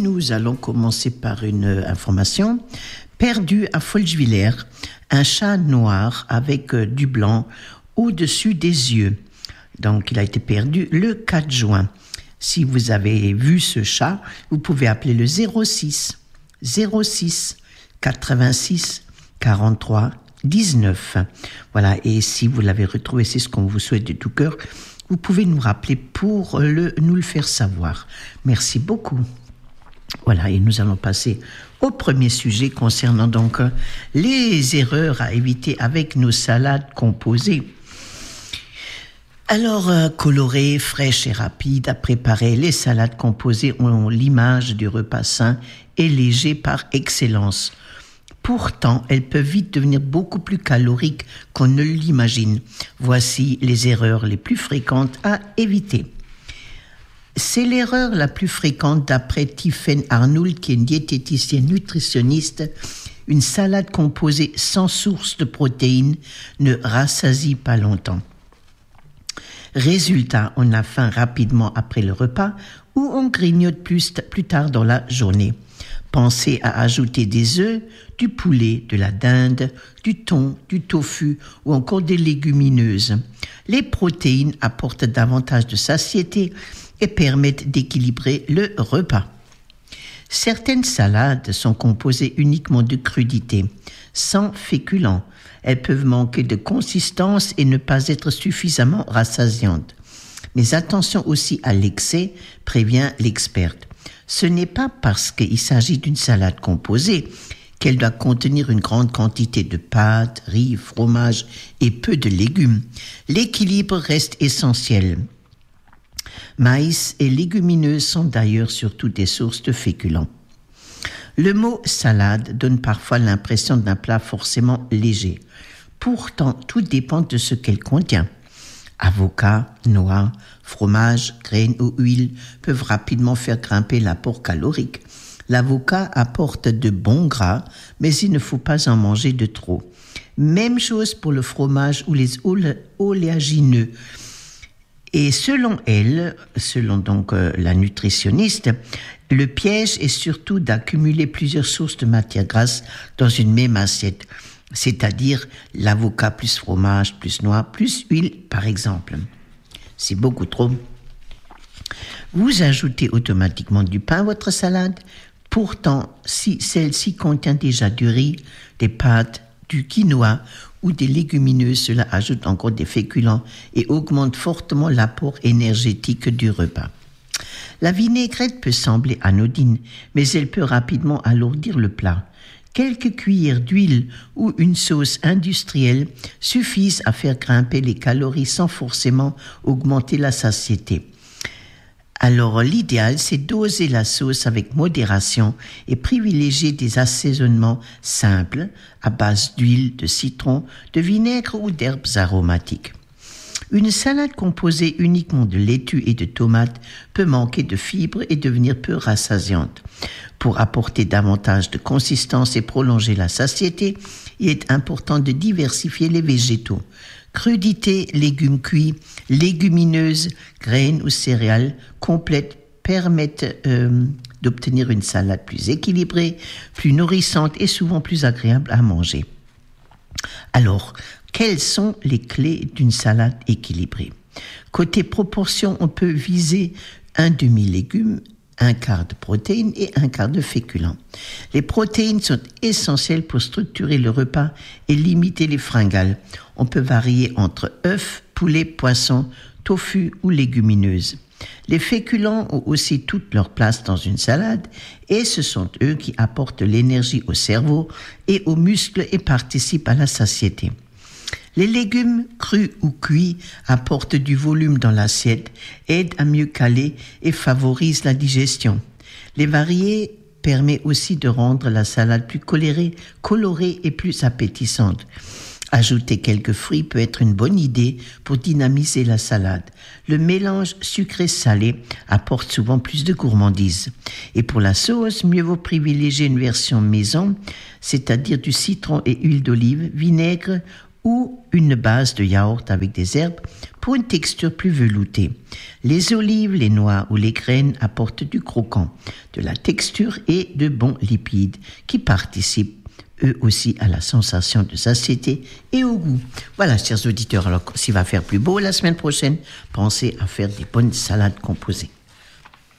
nous allons commencer par une information. Perdu à Folgevillers, un chat noir avec du blanc au-dessus des yeux. Donc, il a été perdu le 4 juin. Si vous avez vu ce chat, vous pouvez appeler le 06 86 43 19. Voilà, et si vous l'avez retrouvé, c'est ce qu'on vous souhaite de tout cœur, vous pouvez nous rappeler pour nous le faire savoir. Merci beaucoup. Voilà, et nous allons passer au premier sujet concernant donc les erreurs à éviter avec nos salades composées. Alors, colorées, fraîches et rapides à préparer, les salades composées ont l'image du repas sain et léger par excellence. Pourtant, elles peuvent vite devenir beaucoup plus caloriques qu'on ne l'imagine. Voici les erreurs les plus fréquentes à éviter. C'est l'erreur la plus fréquente d'après Tiffen Arnould, qui est une diététicienne nutritionniste. Une salade composée sans source de protéines ne rassasie pas longtemps. Résultat, on a faim rapidement après le repas ou on grignote plus tard dans la journée. Pensez à ajouter des œufs, du poulet, de la dinde, du thon, du tofu ou encore des légumineuses. Les protéines apportent davantage de satiété et permettent d'équilibrer le repas. Certaines salades sont composées uniquement de crudités, sans féculents. Elles peuvent manquer de consistance et ne pas être suffisamment rassasiantes. Mais attention aussi à l'excès, prévient l'experte. Ce n'est pas parce qu'il s'agit d'une salade composée qu'elle doit contenir une grande quantité de pâtes, riz, fromage et peu de légumes. L'équilibre reste essentiel. Maïs et légumineuses sont d'ailleurs surtout des sources de féculents. Le mot salade donne parfois l'impression d'un plat forcément léger. Pourtant, tout dépend de ce qu'elle contient. Avocats, noix, fromage, graines ou huile peuvent rapidement faire grimper l'apport calorique. L'avocat apporte de bons gras, mais il ne faut pas en manger de trop. Même chose pour le fromage ou les oléagineux. Et selon donc la nutritionniste, le piège est surtout d'accumuler plusieurs sources de matières grasses dans une même assiette, c'est-à-dire l'avocat plus fromage, plus noix, plus huile par exemple. C'est beaucoup trop. Vous ajoutez automatiquement du pain à votre salade. Pourtant, si celle-ci contient déjà du riz, des pâtes, du quinoa ou des légumineuses, cela ajoute encore des féculents et augmente fortement l'apport énergétique du repas. La vinaigrette peut sembler anodine, mais elle peut rapidement alourdir le plat. Quelques cuillères d'huile ou une sauce industrielle suffisent à faire grimper les calories sans forcément augmenter la satiété. Alors l'idéal, c'est doser la sauce avec modération et privilégier des assaisonnements simples à base d'huile, de citron, de vinaigre ou d'herbes aromatiques. Une salade composée uniquement de laitue et de tomates peut manquer de fibres et devenir peu rassasiante. Pour apporter davantage de consistance et prolonger la satiété, il est important de diversifier les végétaux. Crudités, légumes cuits, légumineuses, graines ou céréales complètes permettent d'obtenir une salade plus équilibrée, plus nourrissante et souvent plus agréable à manger. Alors, quelles sont les clés d'une salade équilibrée? Côté proportion, on peut viser un demi-légume, un quart de protéines et un quart de féculents. Les protéines sont essentielles pour structurer le repas et limiter les fringales. On peut varier entre œufs, poulet, poisson, tofu ou légumineuses. Les féculents ont aussi toute leur place dans une salade et ce sont eux qui apportent l'énergie au cerveau et aux muscles et participent à la satiété. Les légumes crus ou cuits apportent du volume dans l'assiette, aident à mieux caler et favorisent la digestion. Les varier permet aussi de rendre la salade plus colorée et plus appétissante. Ajouter quelques fruits peut être une bonne idée pour dynamiser la salade. Le mélange sucré-salé apporte souvent plus de gourmandise. Et pour la sauce, mieux vaut privilégier une version maison, c'est-à-dire du citron et huile d'olive, vinaigre ou une base de yaourt avec des herbes pour une texture plus veloutée. Les olives, les noix ou les graines apportent du croquant, de la texture et de bons lipides qui participent eux aussi à la sensation de satiété et au goût. Voilà, chers auditeurs, alors s'il va faire plus beau la semaine prochaine, pensez à faire des bonnes salades composées.